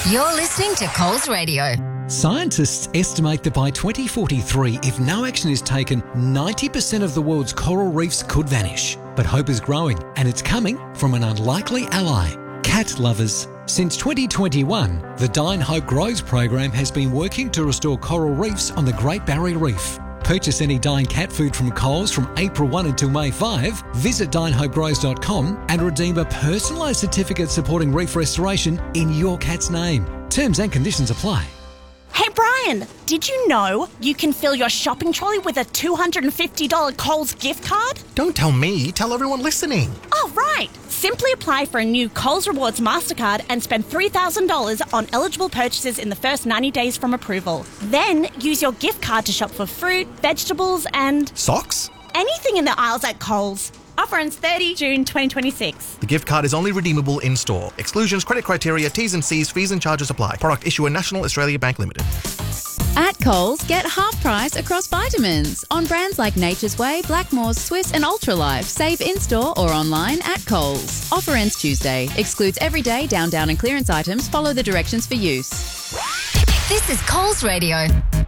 You're listening to Coles Radio. Scientists estimate that by 2043, if no action is taken, 90% of the world's coral reefs could vanish. But hope is growing, and it's coming from an unlikely ally: cat lovers. Since 2021, the Dine Hope Grows program has been working to restore coral reefs on the Great Barrier Reef. Purchase any Dine cat food from Coles from April 1 until May 5, visit dinehopegrows.com and redeem a personalised certificate supporting reef restoration in your cat's name. Terms and conditions apply. Hey Brian, did you know you can fill your shopping trolley with a $250 Coles gift card? Don't tell me, tell everyone listening. Oh, right. Simply apply for a new Coles Rewards MasterCard and spend $3,000 on eligible purchases in the first 90 days from approval. Then use your gift card to shop for fruit, vegetables and... Socks? anything in the aisles at Coles. Offer ends 30 June 2026. The gift card is only redeemable in store. Exclusions, credit criteria, T's and C's, fees and charges apply. Product issuer National Australia Bank Limited. At Coles, get half price across vitamins on brands like Nature's Way, Blackmores, Swiss and Ultralife. Save in-store or online at Coles. Offer ends Tuesday. Excludes everyday, down and clearance items. Follow the directions for use. This is Coles Radio.